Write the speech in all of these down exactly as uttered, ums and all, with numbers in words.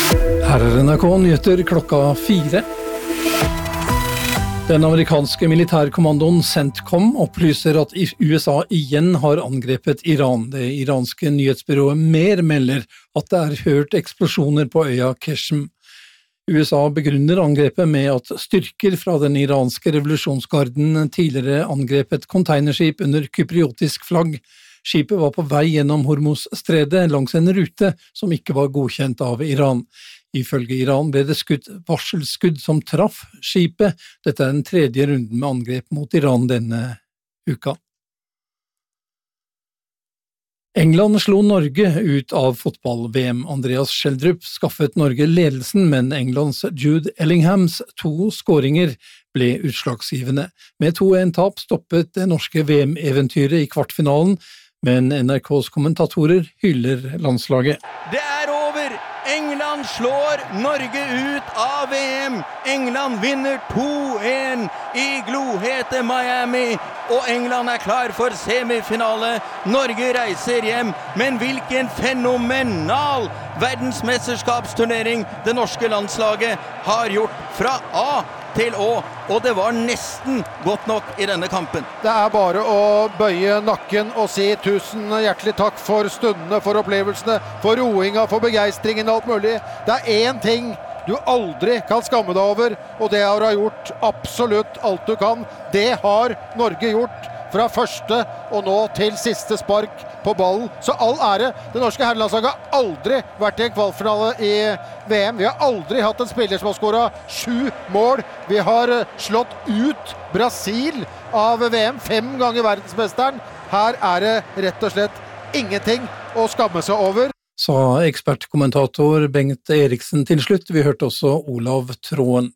Her er N R K nyheter klokka fire. Den amerikanske militærkommandoen CENTCOM opplyser at U S A igjen har angrepet Iran. Det iranske nyhetsbyrået Mer melder at det er hørt eksplosjoner på øya Qeshm. U S A begrunner angrepet med at styrker fra den iranske revolusjonsgarden tidligere angrep et containerskip under kypriotisk flagg. Skipet var på vei gjennom Hormuz-stredet langs en rute som ikke var godkjent av Iran. Ifølge Iran ble det skutt varselskudd som traff skipet. Dette er den tredje runden med angrep mot Iran denne uka. England slo Norge ut av fotball-V M. Andreas Schjelderup skaffet Norge ledelsen, men Englands Jude Ellinghams to skåringer ble utslagsgivende. Med to en tap stoppet det norske V M-eventyret i kvartfinalen, men N R K's kommentatorer hyller landslaget. Det er over! England slår Norge ut av V M. England vinner to en i glohete Miami, og England er klar for semifinale. Norge reiser hjem, men hvilken fenomenal verdensmesterskapsturnering det norske landslaget har gjort fra A til Å, og det var nesten godt nok i denne kampen. Det er bare å bøye nakken og si tusen hjertelig takk for stundene, for opplevelsene, for roinga, for begeistringen og alt mulig. Det er én ting du aldri kan skamme deg over, og det er å ha gjort absolutt alt du kan. Det har Norge gjort fra første og nå til siste spark på ballen. Så all ære. Det norske herrelandslaget har aldri vært i en kvalfinale i V M. Vi har aldri hatt en spiller som har skåret sju mål. Vi har slått ut Brasil av V M, fem ganger verdensmesteren. Her er det rett og slett ingenting å skamme seg over. Sa ekspertkommentator Bengt Eriksen til slutt. Vi hørte også Olav Tråen.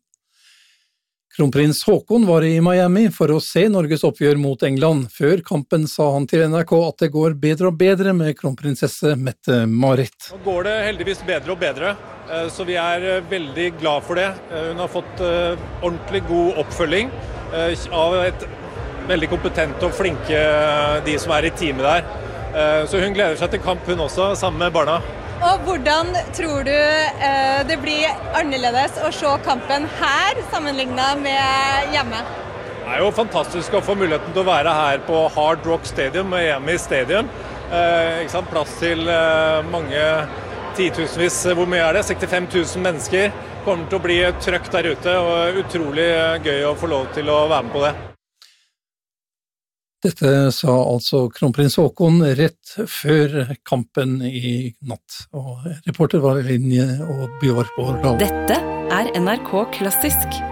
Kronprins Haakon var i Miami for å se Norges oppgjør mot England. Før kampen sa han til N R K at det går bedre og bedre med kronprinsesse Mette-Marit. Nå går det heldigvis bedre og bedre, så vi er veldig glad for det. Hun har fått ordentlig god oppfølging av et veldig kompetent og flinke de som er i teamet der. Så hun gleder seg til kamp hun også, sammen med barna. Og hvordan tror du eh, det blir annerledes å se kampen her sammenlignet med hjemme? Det er jo fantastisk å få muligheten til å være her på Hard Rock Stadium, Miami Stadium. Eh, ikke sant? Plass til eh, mange titusenvis, hvor mye er det? sekstifem tusen mennesker. Kommer til å bli trøkk der ute, og utrolig gøy å få lov til å være med på det. Dette sa altså kronprins Haakon rett før kampen i natt. Og reporter var Linje og Bjørn Borg. Dette er N R K Klassisk.